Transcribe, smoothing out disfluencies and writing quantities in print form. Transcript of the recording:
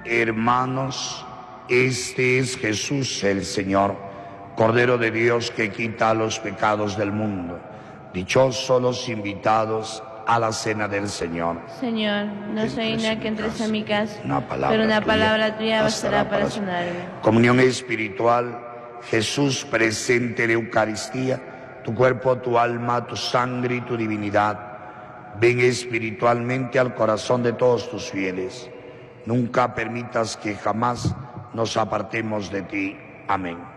Hermanos, este es Jesús el Señor, Cordero de Dios que quita los pecados del mundo. Dichosos los invitados a la cena del Señor. Señor, no soy digna que entres a mi casa, palabra pero una tuya palabra tuya bastará para sanarme. Comunión espiritual, Jesús presente en la Eucaristía, tu cuerpo, tu alma, tu sangre y tu divinidad. Ven espiritualmente al corazón de todos tus fieles. Nunca permitas que jamás nos apartemos de ti. Amén.